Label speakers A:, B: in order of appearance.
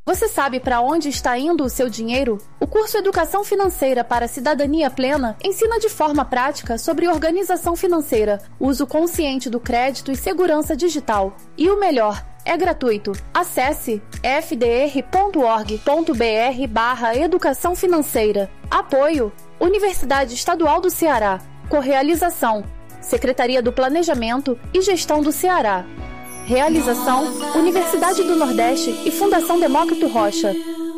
A: Você sabe para onde está indo o seu dinheiro? O curso Educação Financeira para a Cidadania Plena ensina de forma prática sobre organização financeira, uso consciente do crédito e segurança digital. E o melhor, é gratuito. Acesse fdr.org.br/educação financeira. Apoio: Universidade Estadual do Ceará. Correalização: Secretaria do Planejamento e Gestão do Ceará. Realização: Universidade do Nordeste e Fundação Demócrito Rocha.